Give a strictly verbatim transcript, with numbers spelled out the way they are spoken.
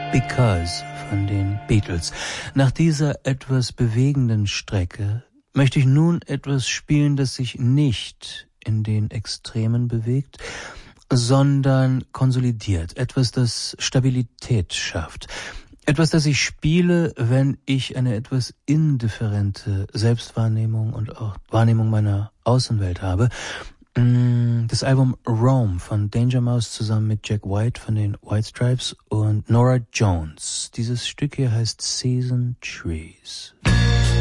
Because von den Beatles. Nach dieser etwas bewegenden Strecke möchte ich nun etwas spielen, das sich nicht in den Extremen bewegt, sondern konsolidiert. Etwas, das Stabilität schafft. Etwas, das ich spiele, wenn ich eine etwas indifferente Selbstwahrnehmung und auch Wahrnehmung meiner Außenwelt habe. Das Album Rome von Danger Mouse zusammen mit Jack White von den White Stripes und Norah Jones. Dieses Stück hier heißt Season Trees.